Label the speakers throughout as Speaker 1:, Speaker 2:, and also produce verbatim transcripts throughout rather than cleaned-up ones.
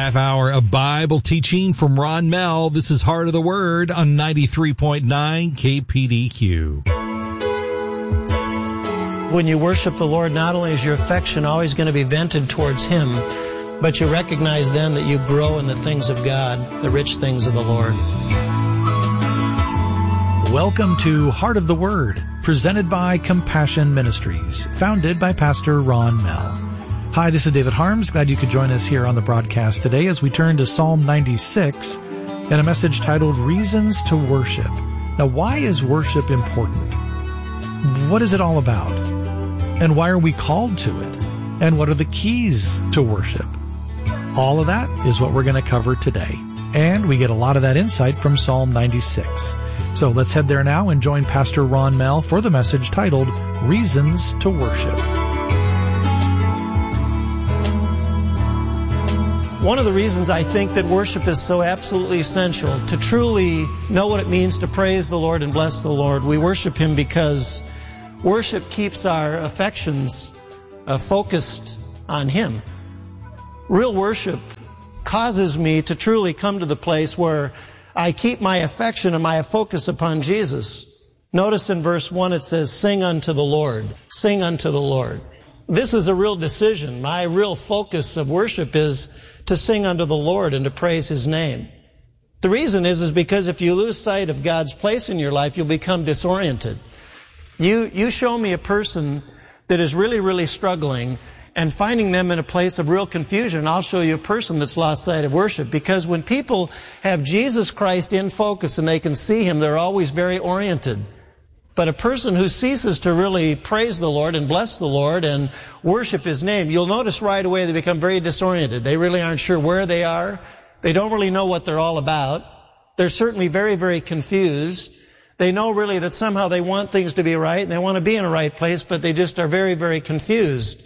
Speaker 1: half hour of Bible teaching from Ron Mell. This is Heart of the Word on ninety-three point nine K P D Q.
Speaker 2: When you worship the Lord, not only is your affection always going to be vented towards Him, but you recognize then that you grow in the things of God, the rich things of the Lord.
Speaker 3: Welcome to Heart of the Word, presented by Compassion Ministries, founded by Pastor Ron Mell. Hi, this is David Harms. Glad you could join us here on the broadcast today as we turn to Psalm ninety-six and a message titled Reasons to Worship. Now, why is worship important? What is it all about? And why are we called to it? And what are the keys to worship? All of that is what we're going to cover today. And we get a lot of that insight from Psalm ninety-six. So let's head there now and join Pastor Ron Mell for the message titled Reasons to Worship.
Speaker 2: One of the reasons I think that worship is so absolutely essential, to truly know what it means to praise the Lord and bless the Lord, we worship Him because worship keeps our affections uh, focused on Him. Real worship causes me to truly come to the place where I keep my affection and my focus upon Jesus. Notice in verse one it says, sing unto the Lord. Sing unto the Lord. This is a real decision. My real focus of worship is to sing unto the Lord and to praise His name. The reason is, is because if you lose sight of God's place in your life, you'll become disoriented. You, you show me a person that is really, really struggling and finding them in a place of real confusion, I'll show you a person that's lost sight of worship. Because when people have Jesus Christ in focus and they can see Him, they're always very oriented. But a person who ceases to really praise the Lord and bless the Lord and worship His name, you'll notice right away they become very disoriented. They really aren't sure where they are. They don't really know what they're all about. They're certainly very, very confused. They know really that somehow they want things to be right and they want to be in a right place, but they just are very, very confused.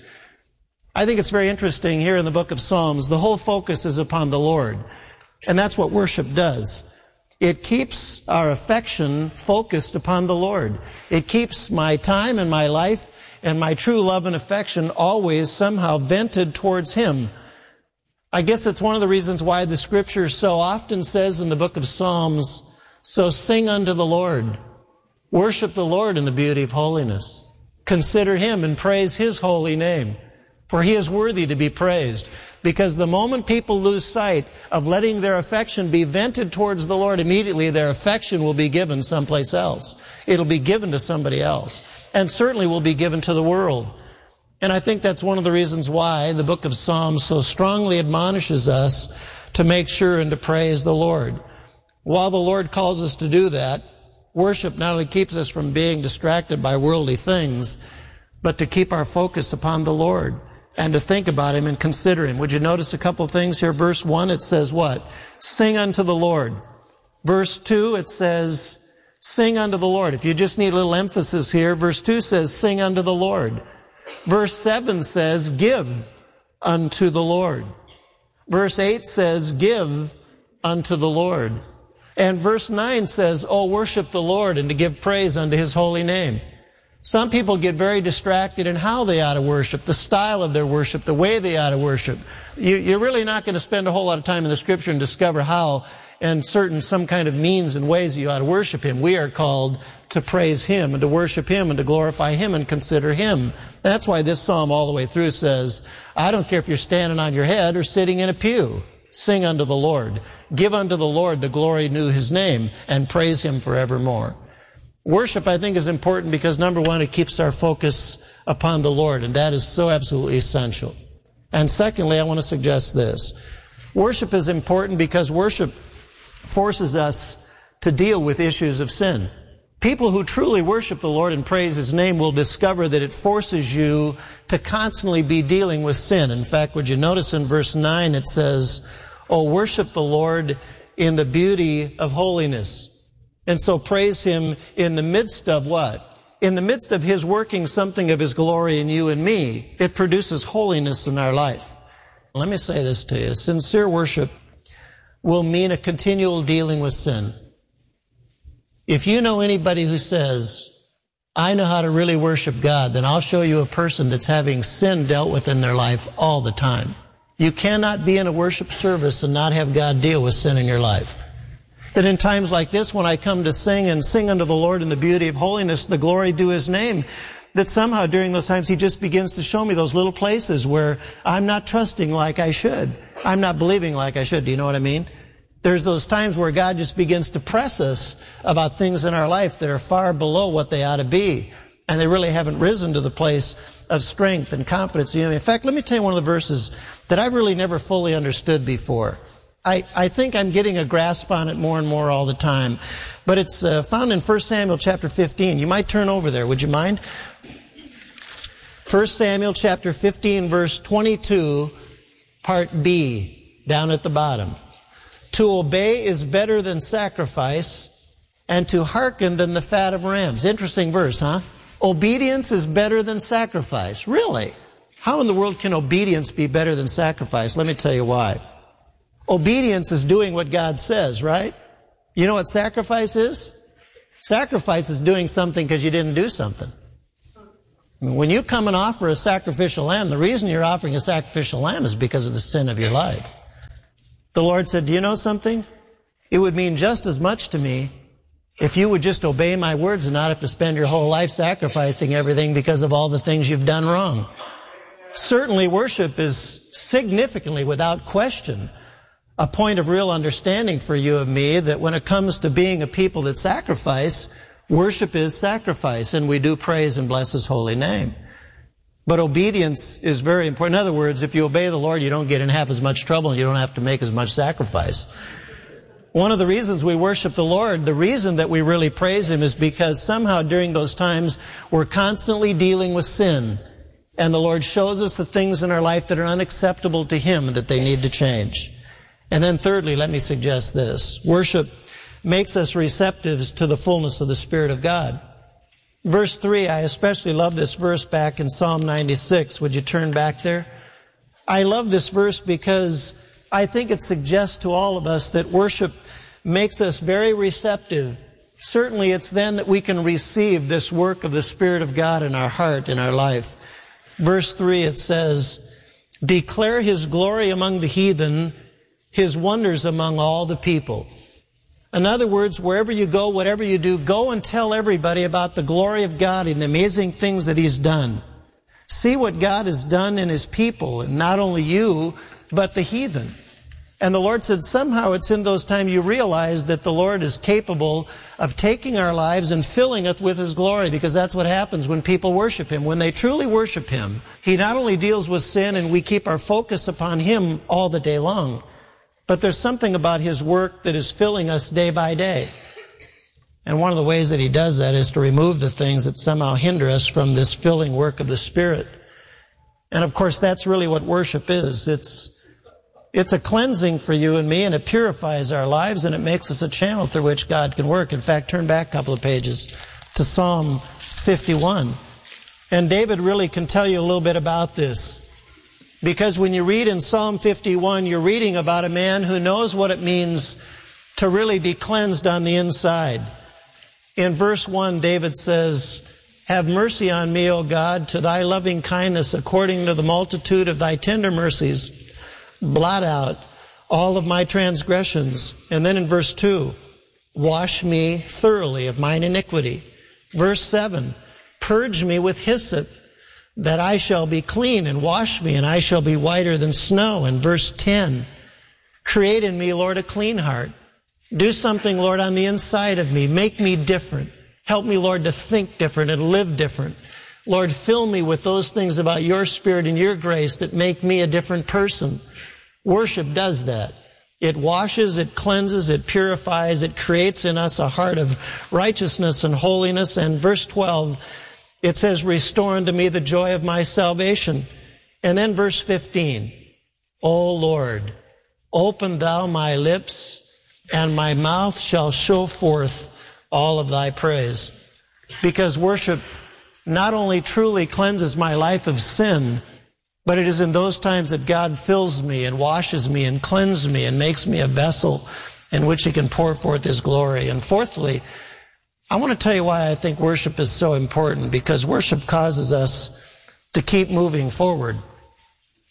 Speaker 2: I think it's very interesting here in the book of Psalms, the whole focus is upon the Lord. And that's what worship does. It keeps our affection focused upon the Lord. It keeps my time and my life and my true love and affection always somehow vented towards Him. I guess it's one of the reasons why the Scripture so often says in the book of Psalms, so sing unto the Lord. Worship the Lord in the beauty of holiness. Consider Him and praise His holy name. For He is worthy to be praised. Because the moment people lose sight of letting their affection be vented towards the Lord, immediately their affection will be given someplace else. It'll be given to somebody else. And certainly will be given to the world. And I think that's one of the reasons why the book of Psalms so strongly admonishes us to make sure and to praise the Lord. While the Lord calls us to do that, worship not only keeps us from being distracted by worldly things, but to keep our focus upon the Lord. And to think about Him and consider Him. Would you notice a couple of things here? Verse one, it says what? Sing unto the Lord. Verse two, it says, sing unto the Lord. If you just need a little emphasis here, verse two says, sing unto the Lord. Verse seven says, give unto the Lord. Verse eight says, give unto the Lord. And verse nine says, oh, worship the Lord and to give praise unto His holy name. Some people get very distracted in how they ought to worship, the style of their worship, the way they ought to worship. You, you're really not going to spend a whole lot of time in the Scripture and discover how and certain some kind of means and ways you ought to worship Him. We are called to praise Him and to worship Him and to glorify Him and consider Him. That's why this psalm all the way through says, I don't care if you're standing on your head or sitting in a pew. Sing unto the Lord. Give unto the Lord the glory due His name and praise Him forevermore. Worship, I think, is important because, number one, it keeps our focus upon the Lord, and that is so absolutely essential. And secondly, I want to suggest this. Worship is important because worship forces us to deal with issues of sin. People who truly worship the Lord and praise His name will discover that it forces you to constantly be dealing with sin. In fact, would you notice in verse nine it says, oh, worship the Lord in the beauty of holiness. And so praise Him in the midst of what? In the midst of His working something of His glory in you and me. It produces holiness in our life. Let me say this to you. Sincere worship will mean a continual dealing with sin. If you know anybody who says, I know how to really worship God, then I'll show you a person that's having sin dealt with in their life all the time. You cannot be in a worship service and not have God deal with sin in your life. That in times like this, when I come to sing and sing unto the Lord in the beauty of holiness, the glory due His name, that somehow during those times He just begins to show me those little places where I'm not trusting like I should. I'm not believing like I should. Do you know what I mean? There's those times where God just begins to press us about things in our life that are far below what they ought to be. And they really haven't risen to the place of strength and confidence. In fact, let me tell you one of the verses that I've really never fully understood before. I, I think I'm getting a grasp on it more and more all the time. But it's uh, found in First Samuel chapter fifteen. You might turn over there, would you mind? First Samuel chapter fifteen, verse twenty-two, part B, down at the bottom. To obey is better than sacrifice, and to hearken than the fat of rams. Interesting verse, huh? Obedience is better than sacrifice. Really? How in the world can obedience be better than sacrifice? Let me tell you why. Obedience is doing what God says, right? You know what sacrifice is? Sacrifice is doing something because you didn't do something. When you come and offer a sacrificial lamb, the reason you're offering a sacrificial lamb is because of the sin of your life. The Lord said, do you know something? It would mean just as much to me if you would just obey my words and not have to spend your whole life sacrificing everything because of all the things you've done wrong. Certainly worship is significantly, without question, a point of real understanding for you and me that when it comes to being a people that sacrifice, worship is sacrifice, and we do praise and bless His holy name. But obedience is very important. In other words, if you obey the Lord, you don't get in half as much trouble and you don't have to make as much sacrifice. One of the reasons we worship the Lord, the reason that we really praise Him is because somehow during those times we're constantly dealing with sin. And the Lord shows us the things in our life that are unacceptable to Him and that they need to change. And then thirdly, let me suggest this. Worship makes us receptive to the fullness of the Spirit of God. Verse three, I especially love this verse back in Psalm ninety-six. Would you turn back there? I love this verse because I think it suggests to all of us that worship makes us very receptive. Certainly it's then that we can receive this work of the Spirit of God in our heart, in our life. Verse three, it says, declare His glory among the heathen, His wonders among all the people. In other words, wherever you go, whatever you do, go and tell everybody about the glory of God and the amazing things that He's done. See what God has done in His people, and not only you, but the heathen. And the Lord said somehow it's in those times you realize that the Lord is capable of taking our lives and filling it with His glory, because that's what happens when people worship Him. When they truly worship Him, He not only deals with sin and we keep our focus upon Him all the day long, but there's something about His work that is filling us day by day. And one of the ways that He does that is to remove the things that somehow hinder us from this filling work of the Spirit. And of course, that's really what worship is. It's, it's a cleansing for you and me, and it purifies our lives, and it makes us a channel through which God can work. In fact, turn back a couple of pages to Psalm fifty-one. And David really can tell you a little bit about this. Because when you read in Psalm fifty-one, you're reading about a man who knows what it means to really be cleansed on the inside. In verse one, David says, have mercy on me, O God, to Thy loving kindness, according to the multitude of Thy tender mercies. Blot out all of my transgressions. And then in verse two, wash me thoroughly of mine iniquity. Verse seven, purge me with hyssop, that I shall be clean, and wash me, and I shall be whiter than snow. And verse ten, create in me, Lord, a clean heart. Do something, Lord, on the inside of me. Make me different. Help me, Lord, to think different and live different. Lord, fill me with those things about Your Spirit and Your grace that make me a different person. Worship does that. It washes, it cleanses, it purifies, it creates in us a heart of righteousness and holiness. And verse twelve, it says, restore unto me the joy of my salvation. And then verse fifteen, O Lord, open Thou my lips, and my mouth shall show forth all of Thy praise. Because worship not only truly cleanses my life of sin, but it is in those times that God fills me and washes me and cleanses me and makes me a vessel in which He can pour forth His glory. And fourthly, I want to tell you why I think worship is so important, because worship causes us to keep moving forward.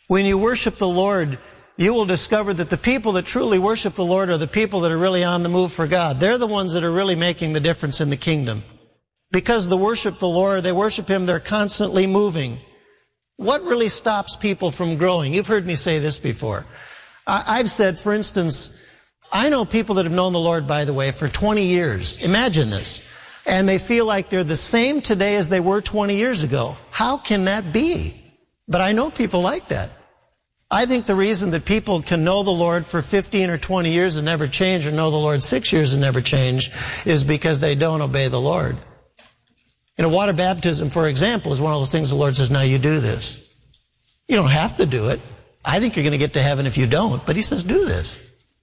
Speaker 2: When you worship the Lord, you will discover that the people that truly worship the Lord are the people that are really on the move for God. They're the ones that are really making the difference in the kingdom. Because they worship the Lord, they worship Him, they're constantly moving. What really stops people from growing? You've heard me say this before. I've said, for instance, I know people that have known the Lord, by the way, for twenty years. Imagine this. And they feel like they're the same today as they were twenty years ago. How can that be? But I know people like that. I think the reason that people can know the Lord for fifteen or twenty years and never change, or know the Lord six years and never change, is because they don't obey the Lord. You know, water baptism, for example, is one of those things the Lord says, now you do this. You don't have to do it. I think you're going to get to heaven if you don't, but He says, do this.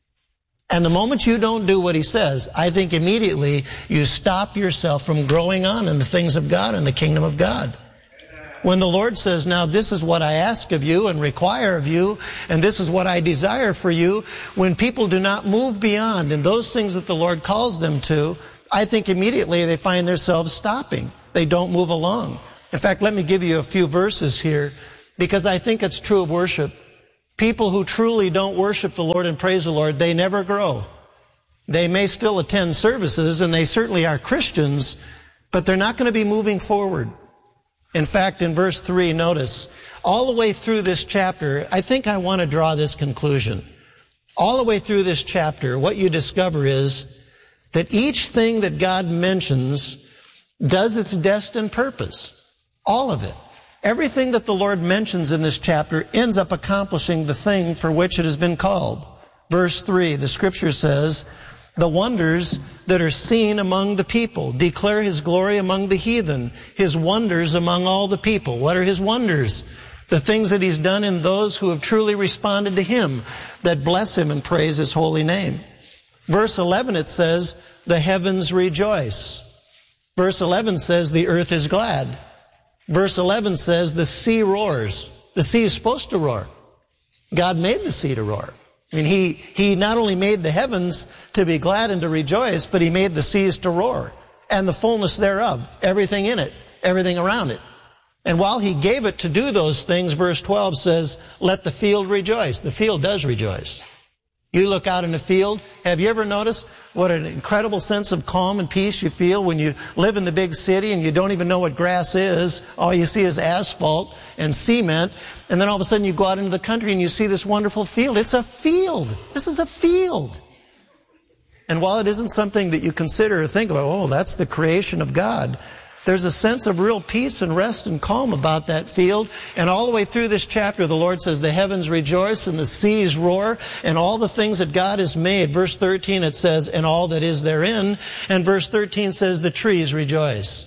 Speaker 2: And the moment you don't do what He says, I think immediately you stop yourself from growing on in the things of God and the kingdom of God. When the Lord says, now this is what I ask of you and require of you, and this is what I desire for you, when people do not move beyond in those things that the Lord calls them to, I think immediately they find themselves stopping. They don't move along. In fact, let me give you a few verses here, because I think it's true of worship. People who truly don't worship the Lord and praise the Lord, they never grow. They may still attend services, and they certainly are Christians, but they're not going to be moving forward. In fact, in verse three, notice, all the way through this chapter, I think I want to draw this conclusion. All the way through this chapter, what you discover is that each thing that God mentions does its destined purpose. All of it. Everything that the Lord mentions in this chapter ends up accomplishing the thing for which it has been called. Verse three, the Scripture says, the wonders that are seen among the people declare His glory among the heathen, His wonders among all the people. What are His wonders? The things that He's done in those who have truly responded to Him, that bless Him and praise His holy name. Verse eleven, it says, the heavens rejoice. Verse eleven says, the earth is glad. Verse eleven says, the sea roars. The sea is supposed to roar. God made the sea to roar. I mean, He, He not only made the heavens to be glad and to rejoice, but He made the seas to roar. And the fullness thereof, everything in it, everything around it. And while He gave it to do those things, verse twelve says, let the field rejoice. The field does rejoice. You look out in the field, have you ever noticed what an incredible sense of calm and peace you feel when you live in the big city and you don't even know what grass is? All you see is asphalt and cement. And then all of a sudden you go out into the country and you see this wonderful field. It's a field. This is a field. And while it isn't something that you consider or think about, oh, that's the creation of God, there's a sense of real peace and rest and calm about that field. And all the way through this chapter, the Lord says, the heavens rejoice and the seas roar and all the things that God has made. Verse thirteen, it says, and all that is therein. And verse thirteen says, the trees rejoice.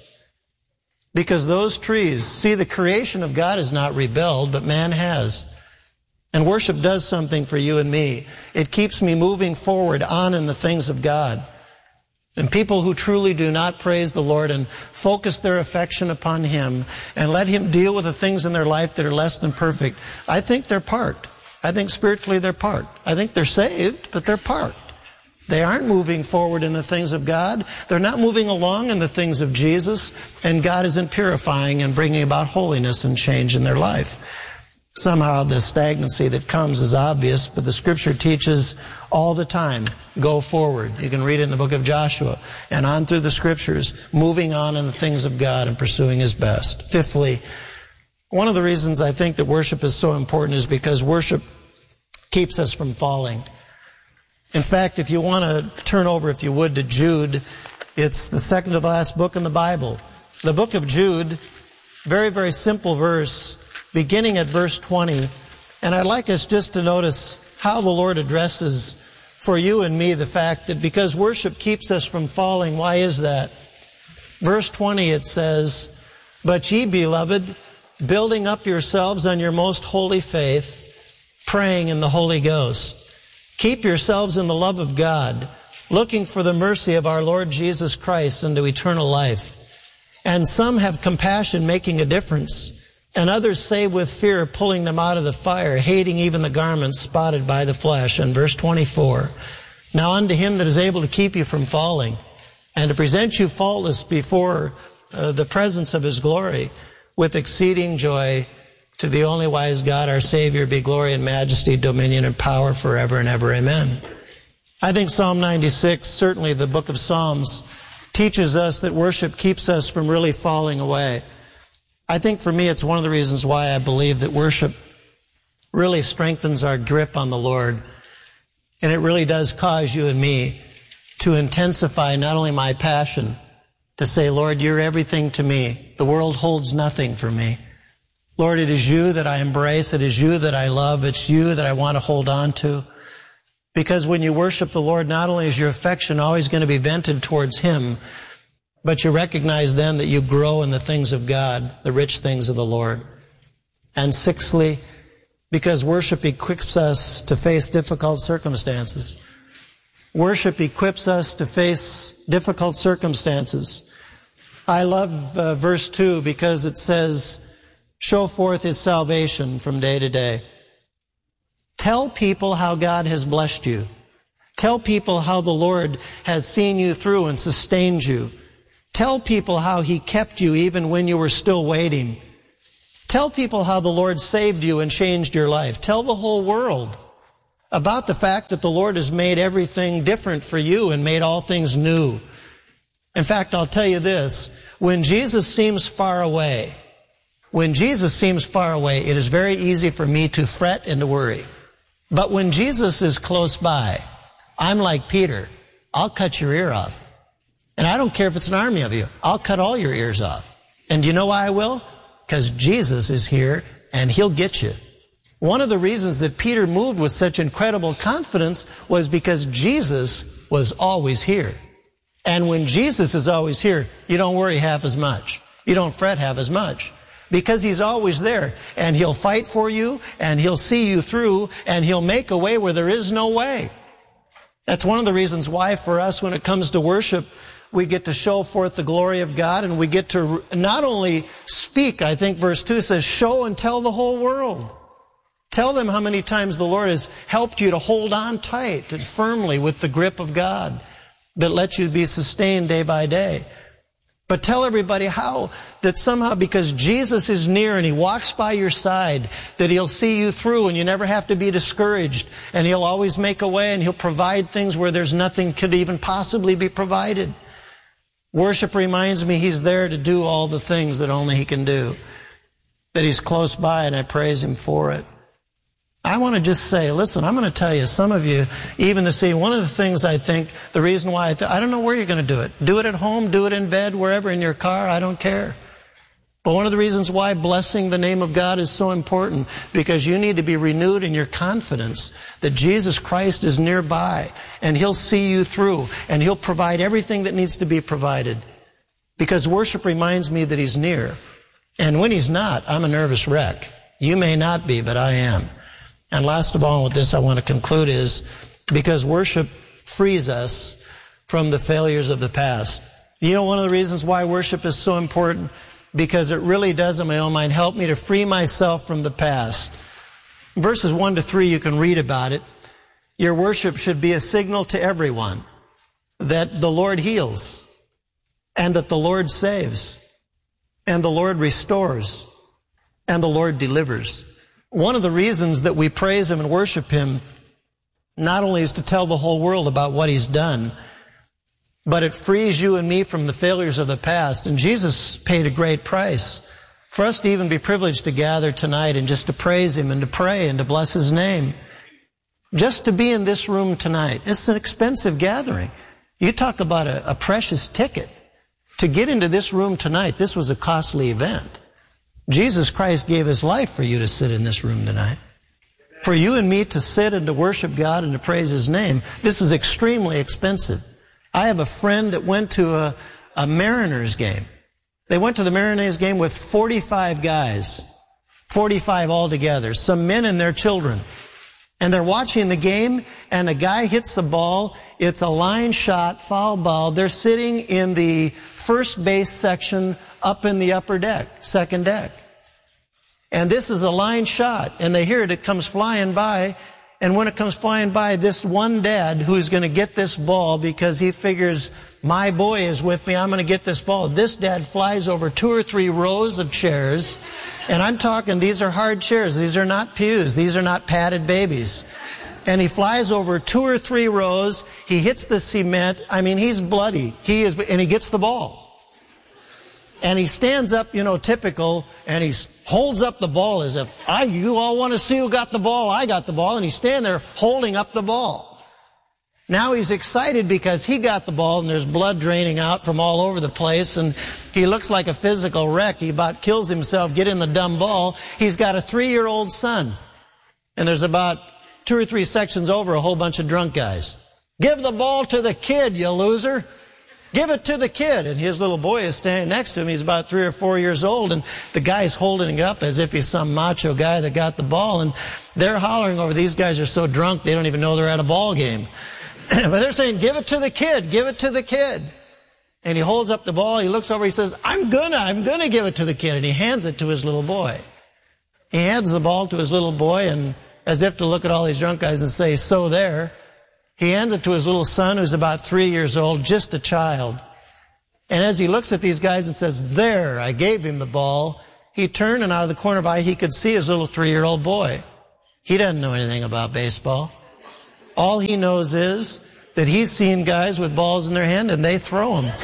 Speaker 2: Because those trees, see, the creation of God has not rebelled, but man has. And worship does something for you and me. It keeps me moving forward on in the things of God. And people who truly do not praise the Lord and focus their affection upon Him and let Him deal with the things in their life that are less than perfect, I think they're parked. I think spiritually they're parked. I think they're saved, but they're parked. They aren't moving forward in the things of God. They're not moving along in the things of Jesus, and God isn't purifying and bringing about holiness and change in their life. Somehow the stagnancy that comes is obvious, but the Scripture teaches all the time, go forward. You can read it in the book of Joshua, and on through the Scriptures, moving on in the things of God and pursuing His best. Fifthly, one of the reasons I think that worship is so important is because worship keeps us from falling. In fact, if you want to turn over, if you would, to Jude, it's the second to the last book in the Bible. The book of Jude, very, very simple verse, beginning at verse twenty. And I'd like us just to notice how the Lord addresses for you and me the fact that because worship keeps us from falling, why is that? Verse twenty, it says, but ye, beloved, building up yourselves on your most holy faith, praying in the Holy Ghost. Keep yourselves in the love of God, looking for the mercy of our Lord Jesus Christ unto eternal life. And some have compassion, making a difference, and others save with fear, pulling them out of the fire, hating even the garments spotted by the flesh. And verse twenty-four, now unto Him that is able to keep you from falling, and to present you faultless before uh, the presence of His glory, with exceeding joy, To the only wise God, our Savior, be glory and majesty, dominion and power forever and ever. Amen. I think Psalm ninety-six, certainly the book of Psalms, teaches us that worship keeps us from really falling away. I think for me it's one of the reasons why I believe that worship really strengthens our grip on the Lord. And it really does cause you and me to intensify not only my passion, to say, Lord, you're everything to me. The world holds nothing for me. Lord, it is you that I embrace. It is you that I love. It's you that I want to hold on to. Because when you worship the Lord, not only is your affection always going to be vented towards Him, but you recognize then that you grow in the things of God, the rich things of the Lord. And sixthly, because worship equips us to face difficult circumstances. Worship equips us to face difficult circumstances. I love uh, verse two because it says, show forth His salvation from day to day. Tell people how God has blessed you. Tell people how the Lord has seen you through and sustained you. Tell people how He kept you even when you were still waiting. Tell people how the Lord saved you and changed your life. Tell the whole world about the fact that the Lord has made everything different for you and made all things new. In fact, I'll tell you this, when Jesus seems far away, when Jesus seems far away, it is very easy for me to fret and to worry. But when Jesus is close by, I'm like Peter. I'll cut your ear off. And I don't care if it's an army of you. I'll cut all your ears off. And do you know why I will? Because Jesus is here and He'll get you. One of the reasons that Peter moved with such incredible confidence was because Jesus was always here. And when Jesus is always here, you don't worry half as much. You don't fret half as much. Because He's always there. And He'll fight for you, and He'll see you through, and He'll make a way where there is no way. That's one of the reasons why for us when it comes to worship, we get to show forth the glory of God, and we get to not only speak, I think verse two says, show and tell the whole world. Tell them how many times the Lord has helped you to hold on tight and firmly with the grip of God that lets you be sustained day by day. But tell everybody how, that somehow because Jesus is near and He walks by your side, that He'll see you through and you never have to be discouraged. And He'll always make a way and He'll provide things where there's nothing could even possibly be provided. Worship reminds me He's there to do all the things that only He can do. That He's close by and I praise Him for it. I want to just say, listen, I'm going to tell you, some of you, even to see, one of the things I think, the reason why, I, th- I don't know where you're going to do it. Do it at home, do it in bed, wherever, in your car, I don't care. But one of the reasons why blessing the name of God is so important, because you need to be renewed in your confidence that Jesus Christ is nearby, and He'll see you through, and He'll provide everything that needs to be provided. Because worship reminds me that He's near. And when He's not, I'm a nervous wreck. You may not be, but I am. And last of all, with this I want to conclude is because worship frees us from the failures of the past. You know one of the reasons why worship is so important? Because it really does, in my own mind, help me to free myself from the past. Verses one to three, you can read about it. Your worship should be a signal to everyone that the Lord heals, and that the Lord saves, and the Lord restores, and the Lord delivers. One of the reasons that we praise Him and worship Him not only is to tell the whole world about what He's done, but it frees you and me from the failures of the past. And Jesus paid a great price for us to even be privileged to gather tonight and just to praise Him and to pray and to bless His name. Just to be in this room tonight, it's an expensive gathering. You talk about a, a precious ticket. To get into this room tonight, this was a costly event. Jesus Christ gave His life for you to sit in this room tonight. For you and me to sit and to worship God and to praise His name, this is extremely expensive. I have a friend that went to a, a Mariners game. They went to the Mariners game with forty-five guys, forty-five altogether, some men and their children. And they're watching the game, and a guy hits the ball. It's a line shot, foul ball. They're sitting in the first base section up in the upper deck, second deck. And this is a line shot, and they hear it, it comes flying by, And when it comes flying by, this one dad who's going to get this ball because he figures, my boy is with me, I'm going to get this ball. This dad flies over two or three rows of chairs. And I'm talking, these are hard chairs. These are not pews. These are not padded babies. And he flies over two or three rows. He hits the cement. I mean, he's bloody. He is, and he gets the ball. And he stands up, you know, typical, and he holds up the ball as if, I, you all want to see who got the ball, I got the ball. And he's standing there holding up the ball. Now he's excited because he got the ball, and there's blood draining out from all over the place, and he looks like a physical wreck. He about kills himself getting the dumb ball. He's got a three-year-old son. And there's about two or three sections over a whole bunch of drunk guys. Give the ball to the kid, you loser. Give it to the kid. And his little boy is standing next to him. He's about three or four years old, and the guy's holding it up as if he's some macho guy that got the ball. And they're hollering over, these guys are so drunk they don't even know they're at a ball game. But they're saying, give it to the kid, give it to the kid. And he holds up the ball, he looks over, he says, I'm gonna, I'm gonna give it to the kid. And he hands it to his little boy. He hands the ball to his little boy, and as if to look at all these drunk guys and say, so there. He hands it to his little son, who's about three years old, just a child. And as he looks at these guys and says, there, I gave him the ball, he turned, and out of the corner of his eye, he could see his little three-year-old boy. He doesn't know anything about baseball. All he knows is that he's seen guys with balls in their hand, and they throw them.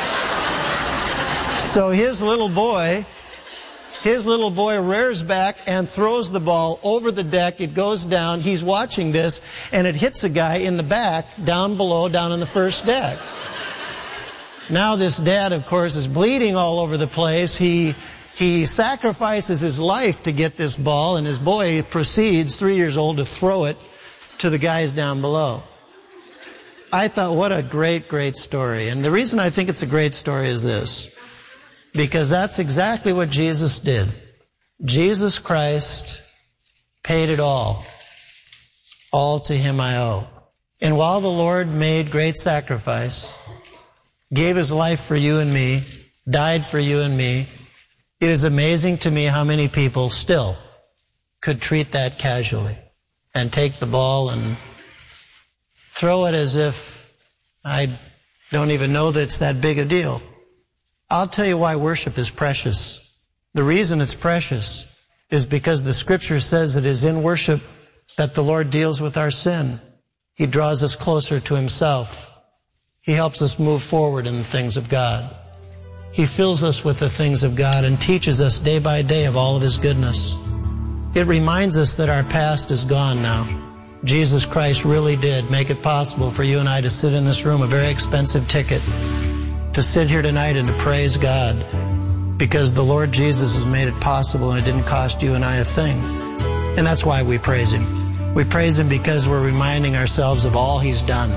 Speaker 2: So his little boy... His little boy rears back and throws the ball over the deck. It goes down. He's watching this, and it hits a guy in the back, down below, down in the first deck. Now this dad, of course, is bleeding all over the place. He, he sacrifices his life to get this ball, and his boy proceeds, three years old, to throw it to the guys down below. I thought, what a great, great story. And the reason I think it's a great story is this. Because that's exactly what Jesus did. Jesus Christ paid it all. All to him I owe. And while the Lord made great sacrifice, gave his life for you and me, died for you and me, it is amazing to me how many people still could treat that casually and take the ball and throw it as if I don't even know that it's that big a deal. I'll tell you why worship is precious. The reason it's precious is because the Scripture says it is in worship that the Lord deals with our sin. He draws us closer to himself. He helps us move forward in the things of God. He fills us with the things of God and teaches us day by day of all of his goodness. It reminds us that our past is gone now. Jesus Christ really did make it possible for you and I to sit in this room, a very expensive ticket, to sit here tonight and to praise God, because the Lord Jesus has made it possible, and it didn't cost you and I a thing. And that's why we praise him. We praise him because we're reminding ourselves of all he's done.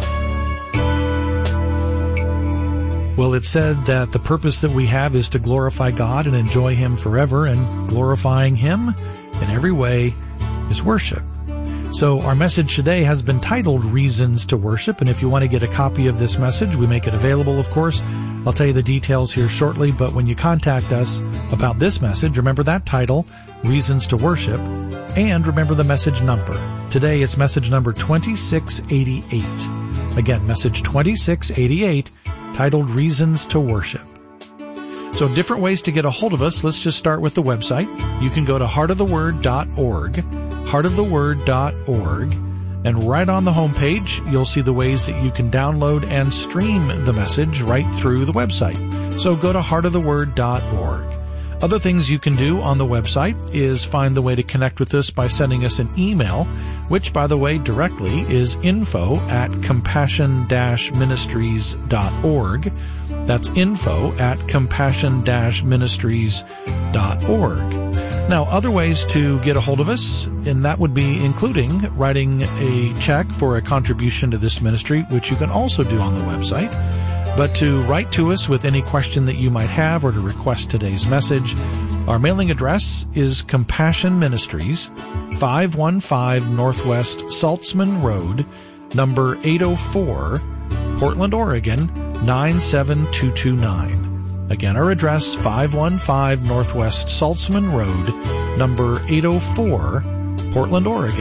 Speaker 3: Well, it's said that the purpose that we have is to glorify God and enjoy him forever, and glorifying him in every way is worship. So our message today has been titled Reasons to Worship, and if you want to get a copy of this message, we make it available, of course. I'll tell you the details here shortly, but when you contact us about this message, remember that title, Reasons to Worship, and remember the message number. Today it's message number twenty-six eighty-eight. Again, message twenty-six eighty-eight, titled Reasons to Worship. So different ways to get a hold of us. Let's just start with the website. You can go to heart of the word dot org. heart of the word dot org, and right on the homepage you'll see the ways that you can download and stream the message right through the website. So go to heart of the word dot org. Other things you can do on the website is find the way to connect with us by sending us an email, which, by the way, directly is info at compassion dash ministries dot org. That's info at compassion dash ministries dot org. Now, other ways to get a hold of us, and that would be including writing a check for a contribution to this ministry, which you can also do on the website. But to write to us with any question that you might have or to request today's message, our mailing address is Compassion Ministries, five one five Northwest Saltzman Road, number eight oh four, Portland, Oregon, nine seven two two nine. Again, our address, five one five Northwest Saltzman Road, number eight oh four, Portland, Oregon,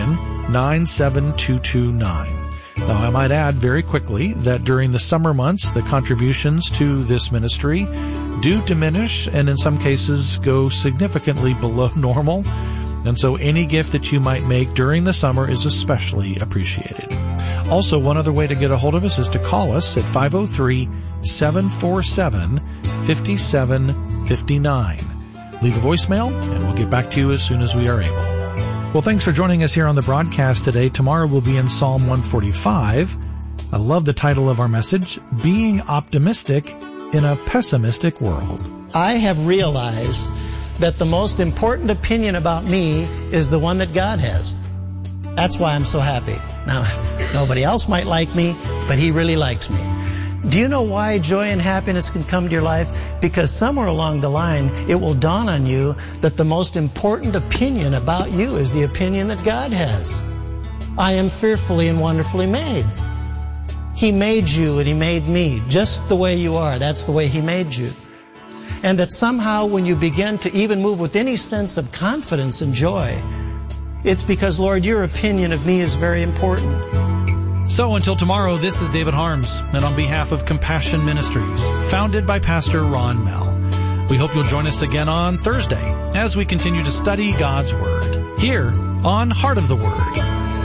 Speaker 3: nine seven two two nine. Now, I might add very quickly that during the summer months, the contributions to this ministry do diminish and in some cases go significantly below normal. And so any gift that you might make during the summer is especially appreciated. Also, one other way to get a hold of us is to call us at five oh three, seven four seven, five seven five nine. Leave a voicemail, and we'll get back to you as soon as we are able. Well, thanks for joining us here on the broadcast today. Tomorrow we'll be in Psalm one forty-five. I love the title of our message, Being Optimistic in a Pessimistic World.
Speaker 2: I have realized that the most important opinion about me is the one that God has. That's why I'm so happy. Now, nobody else might like me, but He really likes me. Do you know why joy and happiness can come to your life? Because somewhere along the line, it will dawn on you that the most important opinion about you is the opinion that God has. I am fearfully and wonderfully made. He made you and He made me just the way you are. That's the way He made you. And that somehow when you begin to even move with any sense of confidence and joy, it's because, Lord, your opinion of me is very important.
Speaker 3: So until tomorrow, this is David Harms, and on behalf of Compassion Ministries, founded by Pastor Ron Mell, we hope you'll join us again on Thursday as we continue to study God's Word here on Heart of the Word.